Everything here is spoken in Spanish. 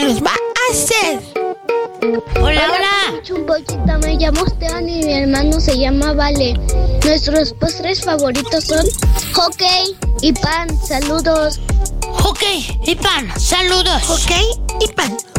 los va a hacer. Hola, hola. Chumpochita, me llamo Esteban y mi hermano se llama Vale. Nuestros postres favoritos son hockey y pan. Saludos. Hockey y pan, saludos. Ok y pan.